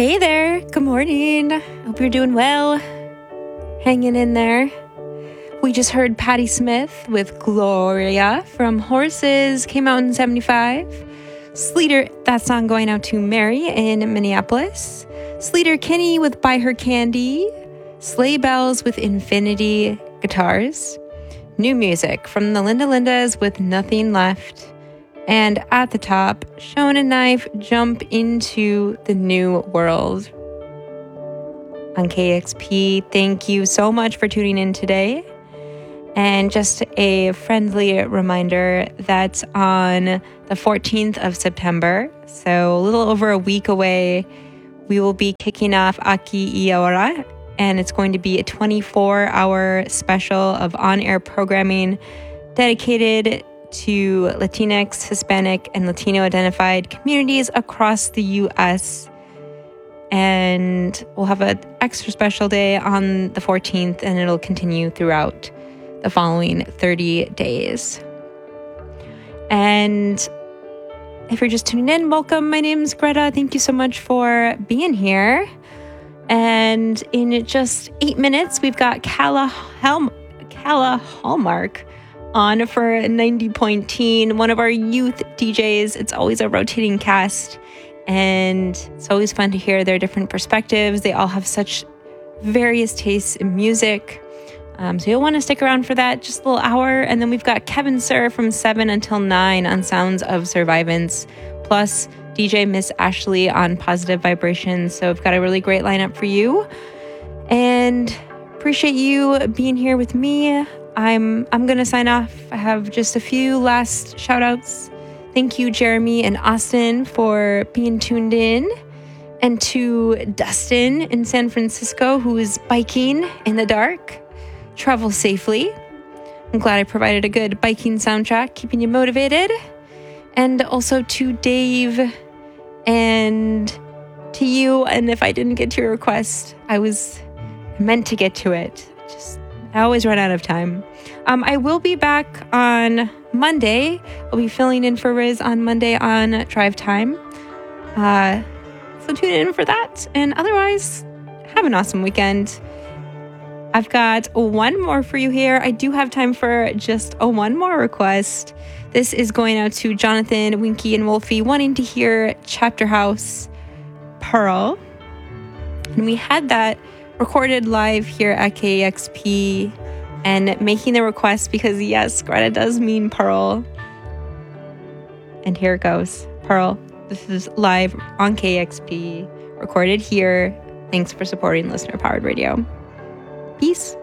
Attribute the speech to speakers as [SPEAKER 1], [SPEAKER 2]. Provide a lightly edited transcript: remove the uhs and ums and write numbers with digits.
[SPEAKER 1] Hey there. Good morning. Hope you're doing well. Hanging in there. We just heard Patti Smith with Gloria from Horses. Came out in 75. Sleater, that song going out to Mary in Minneapolis. Sleater Kinney with Buy Her Candy. Sleigh Bells with Infinity Guitars. New music from the Linda Lindas with Nothing Left. And at the top, Shown a Knife, Jump into the New World. On KXP, thank you so much for tuning in today. And just a friendly reminder that on the 14th of September, so a little over a week away, we will be kicking off Aki Iora, and it's going to be a 24-hour special of on-air programming dedicated to Latinx, Hispanic, and Latino-identified communities across the U.S. And we'll have an extra special day on the 14th, and it'll continue throughout the following 30 days. And if you're just tuning in, welcome. My name's Greta. Thank you so much for being here. And in just 8 minutes, we've got Kala Hallmark on for 90 Point Teen, one of our youth DJs. It's always a rotating cast, and it's always fun to hear their different perspectives. They all have such various tastes in music. So you'll want to stick around for that, just a little hour. And then we've got Kevin Sir from 7 until 9 on Sounds of Survivance, plus DJ Miss Ashley on Positive Vibrations. So we've got a really great lineup for you. And appreciate you being here with me. I'm going to sign off. I have just a few last shout outs. Thank you, Jeremy and Austin, for being tuned in. And to Dustin in San Francisco, who is biking in the dark. Travel safely. I'm glad I provided a good biking soundtrack, keeping you motivated. And also to Dave and to you. And if I didn't get to your request, I meant to get to it. I always run out of time. I will be back on Monday. I'll be filling in for Riz on Monday on Drive Time. So tune in for that. And otherwise, have an awesome weekend. I've got one more for you here. I do have time for just one more request. This is going out to Jonathan, Winky, and Wolfie, wanting to hear Chapter House, Pearl. And we had that recorded live here at KXP, and making the request because, yes, Greta does mean Pearl. And here it goes. Pearl, this is live on KXP, recorded here. Thanks for supporting Listener Powered Radio. Peace.